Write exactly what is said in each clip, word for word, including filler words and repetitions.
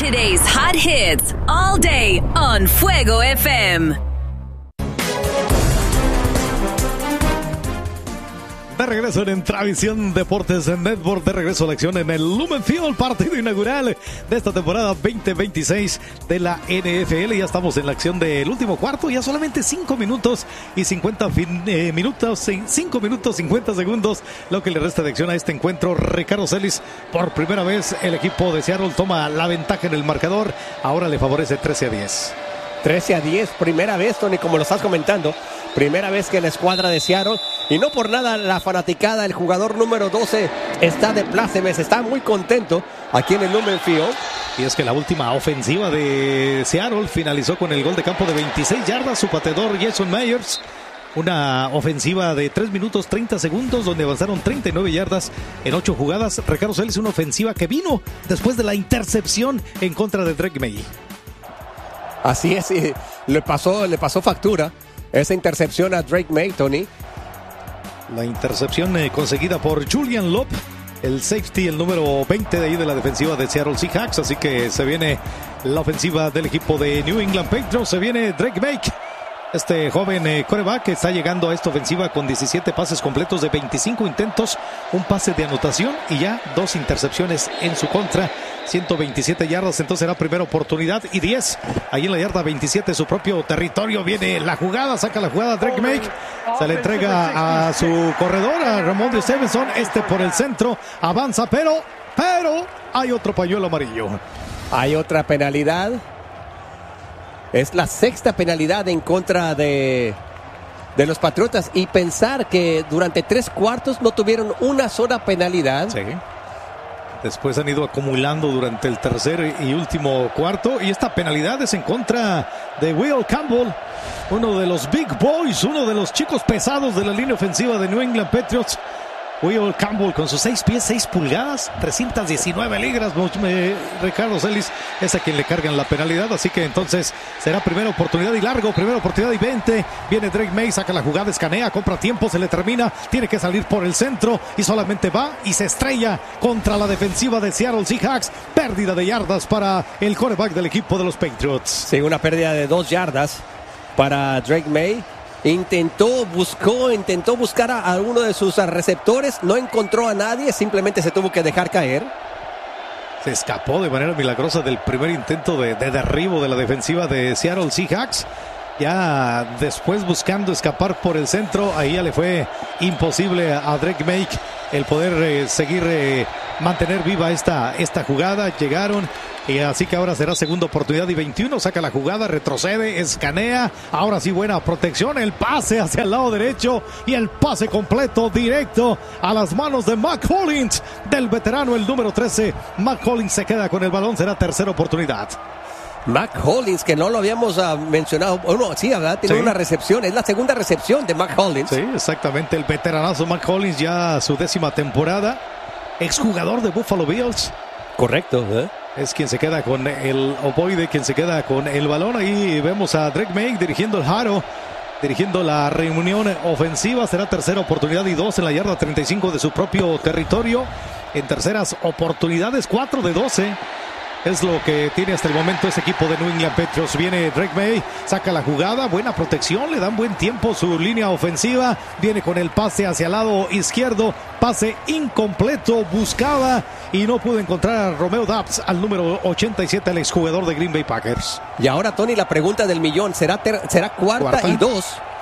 Today's hot hits all day on Fuego F M. De regreso en Entravisión Deportes en Network, de regreso a la acción en el Lumen Field, partido inaugural de esta temporada veinte veintiséis de la N F L. Ya estamos en la acción del último cuarto, ya solamente cinco minutos y cincuenta fin, eh, minutos, cinco minutos cincuenta segundos, lo que le resta de acción a este encuentro. Ricardo Celis, por primera vez el equipo de Seattle toma la ventaja en el marcador, ahora le favorece trece a diez. trece a diez, primera vez, Tony, como lo estás comentando, primera vez que la escuadra de Seattle, y no por nada la fanaticada, el jugador número doce está de plácemes, está muy contento aquí en el Lumen Field. Y es que la última ofensiva de Seattle finalizó con el gol de campo de veintiséis yardas, su pateador Jason Myers. Una ofensiva de tres minutos treinta segundos donde avanzaron treinta y nueve yardas en ocho jugadas. Ricardo Celis, una ofensiva que vino después de la intercepción en contra de Drake Maye. Así es, y le pasó, le pasó factura esa intercepción a Drake Maye, Tony. La intercepción eh, conseguida por Julian Love, el safety, el número veinte de ahí de la defensiva de Seattle Seahawks. Así que se viene la ofensiva del equipo de New England Patriots. Se viene Drake Maye, este joven eh, quarterback que está llegando a esta ofensiva con diecisiete pases completos de veinticinco intentos, un pase de anotación y ya dos intercepciones en su contra. ciento veintisiete yardas, entonces será primera oportunidad y diez. Ahí en la yarda veintisiete, su propio territorio, viene la jugada, saca la jugada Drake Maye, se le entrega a su corredor, a Ramondre Stevenson, este por el centro, avanza, pero, pero hay otro pañuelo amarillo. Hay otra penalidad. Es la sexta penalidad en contra de, de los Patriotas, y pensar que durante tres cuartos no tuvieron una sola penalidad. Sí. Después han ido acumulando durante el tercer y último cuarto. Y esta penalidad es en contra de Will Campbell, uno de los big boys, uno de los chicos pesados de la línea ofensiva de New England Patriots. Will Campbell con sus seis pies, seis pulgadas, trescientas diecinueve libras. Ricardo Celis es a quien le cargan la penalidad. Así que entonces será primera oportunidad y largo, primera oportunidad y veinte. Viene Drake Maye, saca la jugada, escanea, compra tiempo, se le termina. Tiene que salir por el centro y solamente va y se estrella contra la defensiva de Seattle Seahawks. Pérdida de yardas para el quarterback del equipo de los Patriots. Sí, una pérdida de dos yardas para Drake Maye. Intentó, buscó, intentó buscar a alguno de sus receptores, no encontró a nadie, simplemente se tuvo que dejar caer. Se escapó de manera milagrosa del primer intento de, de derribo de la defensiva de Seattle Seahawks. Ya después buscando escapar por el centro, ahí ya le fue imposible a Drake Maye el poder eh, seguir, eh, mantener viva esta, esta jugada. Llegaron. Y así que ahora será segunda oportunidad y veintiuno, saca la jugada, retrocede, escanea, ahora sí buena protección, el pase hacia el lado derecho y el pase completo directo a las manos de Mack Hollins, del veterano, el número trece. Mack Hollins se queda con el balón, será tercera oportunidad. Mack Hollins, que no lo habíamos uh, mencionado, bueno, sí, ¿verdad? Tiene sí. una recepción, es la segunda recepción de Mack Hollins. Sí, exactamente, el veteranazo Mack Hollins, ya su décima temporada, exjugador de Buffalo Bills. Correcto, ¿eh? Es quien se queda con el ovoide, quien se queda con el balón. Ahí vemos a Drake Maye dirigiendo el Haro, dirigiendo la reunión ofensiva. Será tercera oportunidad y dos en la yarda treinta y cinco de su propio territorio. En terceras oportunidades, cuatro de doce. Es lo que tiene hasta el momento ese equipo de New England Patriots. Viene Drake Maye, saca la jugada, buena protección, le dan buen tiempo su línea ofensiva. Viene con el pase hacia el lado izquierdo, pase incompleto, buscaba y no pudo encontrar a Romeo Doubs, al número ochenta y siete, el exjugador de Green Bay Packers. Y ahora, Tony, la pregunta del millón, ¿será, ter- será cuarta, cuarta y dos?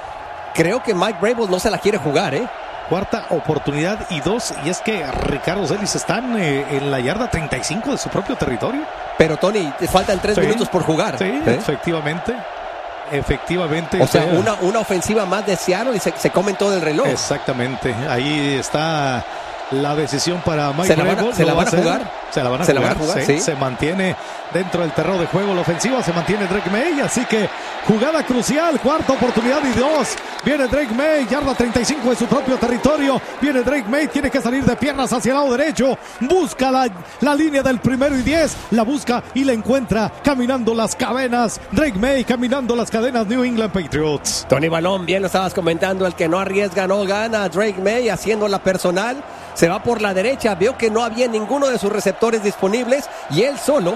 Creo que Mike Vrabel no se la quiere jugar, ¿eh? Cuarta oportunidad y dos, y es que Ricardo Celis están eh, en la yarda treinta y cinco de su propio territorio. Pero Tony, te faltan tres sí, minutos por jugar. Sí, ¿eh? efectivamente. Efectivamente. O sea, sea una, una ofensiva más de Seattle y se, se comen todo el reloj. Exactamente. Ahí está la decisión para Mike ¿Se la van a, ¿se la van a jugar? Se la van a ¿Se jugar, la van a jugar? Sí, ¿Sí? Se mantiene dentro del terreno de juego la ofensiva, se mantiene Drake Maye, así que jugada crucial, cuarta oportunidad y dos. Viene Drake Maye, yarda treinta y cinco de su propio territorio. Viene Drake Maye, tiene que salir de piernas hacia el lado derecho. Busca la, la línea del primero y diez, la busca y la encuentra caminando las cadenas. Drake Maye caminando las cadenas New England Patriots. Tony Balón, bien lo estabas comentando, el que no arriesga no gana. Drake Maye haciendo la personal. Se va por la derecha, vio que no había ninguno de sus receptores disponibles y él solo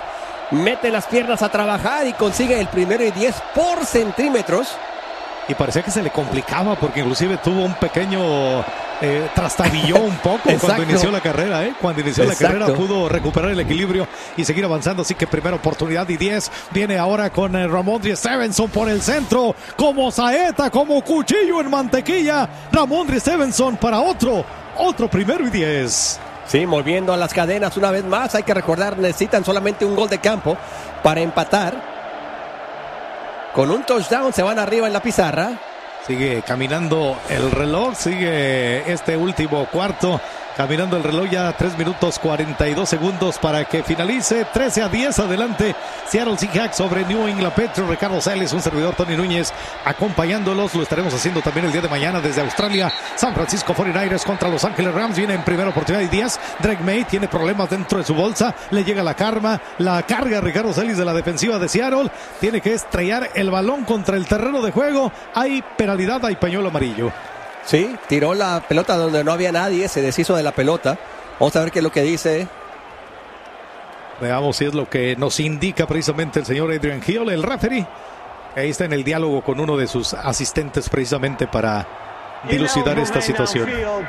mete las piernas a trabajar y consigue el primero y diez por centímetros. Y parecía que se le complicaba porque inclusive tuvo un pequeño eh, trastabilló un poco cuando inició la carrera. ¿eh? Cuando inició Exacto. la carrera pudo recuperar el equilibrio y seguir avanzando. Así que primera oportunidad y diez. Viene ahora con eh, Rhamondre Stevenson por el centro. Como saeta, como cuchillo en mantequilla. Rhamondre Stevenson para otro, otro primero y diez. Sí, moviendo a las cadenas una vez más. Hay que recordar, necesitan solamente un gol de campo para empatar. Con un touchdown se van arriba en la pizarra. Sigue caminando el reloj, sigue este último cuarto. Caminando el reloj ya tres minutos cuarenta y dos segundos para que finalice. trece a diez adelante Seattle Seahawks sobre New England Patriots. Ricardo Sales, un servidor Tony Núñez acompañándolos. Lo estaremos haciendo también el día de mañana desde Australia. San Francisco cuarenta y nueve ers contra Los Ángeles Rams. Viene en primera oportunidad y diez. Drake May tiene problemas dentro de su bolsa. Le llega la karma. La carga Ricardo Sales de la defensiva de Seattle. Tiene que estrellar el balón contra el terreno de juego. Hay penalidad, hay pañuelo amarillo. Sí, tiró la pelota donde no había nadie, se deshizo de la pelota. Vamos a ver qué es lo que dice. Veamos si es lo que nos indica precisamente el señor Adrian Hill, el referee. Ahí está en el diálogo con uno de sus asistentes precisamente para dilucidar esta situación.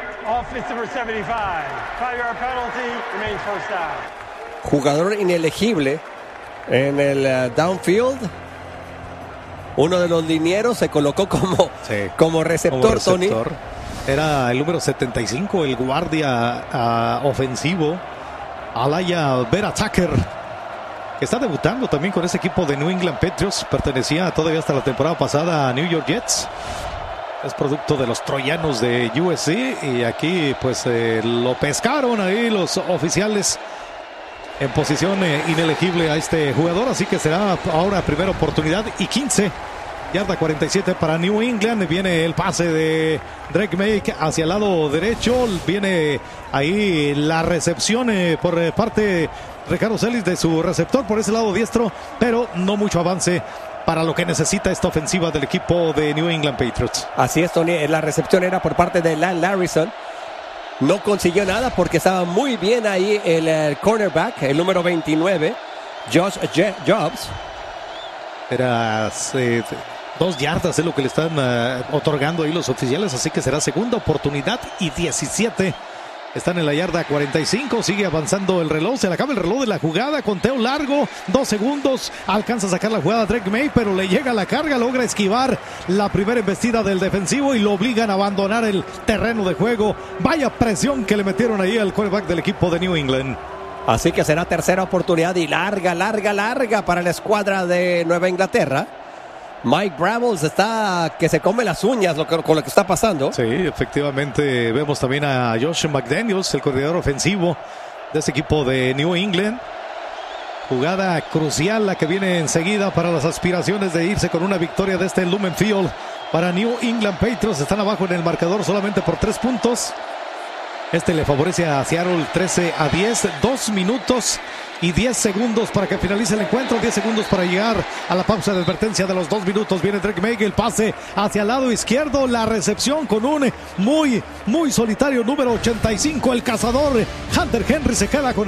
Jugador inelegible en el uh, downfield. Uno de los linieros se colocó como, sí, como, receptor, como receptor, Tony. Era el número setenta y cinco, el guardia uh, ofensivo, Alaya Vera Tucker, que está debutando también con ese equipo de New England Patriots. Pertenecía todavía hasta la temporada pasada a New York Jets. Es producto de los troyanos de U S C y aquí pues eh, lo pescaron ahí los oficiales en posición eh, inelegible a este jugador, así que será ahora primera oportunidad y quince, yarda cuarenta y siete para New England. Viene el pase de Drake May hacia el lado derecho, viene ahí la recepción eh, por eh, parte de Ricardo Celis de su receptor por ese lado diestro, pero no mucho avance para lo que necesita esta ofensiva del equipo de New England Patriots. Así es, Tony, la recepción era por parte de Lan Larrison. No consiguió nada porque estaba muy bien ahí el, el cornerback, el número veintinueve, Josh Jacobs. Era eh, dos yardas es lo que le están uh, otorgando ahí los oficiales, así que será segunda oportunidad y diecisiete. Están en la yarda cuarenta y cinco, sigue avanzando el reloj, se le acaba el reloj de la jugada, conteo largo, dos segundos, alcanza a sacar la jugada Drake May, pero le llega la carga, logra esquivar la primera embestida del defensivo y lo obligan a abandonar el terreno de juego. Vaya presión que le metieron ahí al quarterback del equipo de New England. Así que será tercera oportunidad y larga, larga, larga para la escuadra de Nueva Inglaterra. Mike Brambles está que se come las uñas lo que, con lo que está pasando. Sí, efectivamente vemos también a Josh McDaniels, el coordinador ofensivo de este equipo de New England. Jugada crucial la que viene enseguida para las aspiraciones de irse con una victoria de este Lumen Field para New England Patriots. Están abajo en el marcador solamente por tres puntos. Este le favorece a Seattle trece a diez, dos minutos y diez segundos para que finalice el encuentro, diez segundos para llegar a la pausa de advertencia de los dos minutos. Viene Drake May, el pase hacia el lado izquierdo, la recepción con un muy, muy solitario número ochenta y cinco, el cazador Hunter Henry se queda con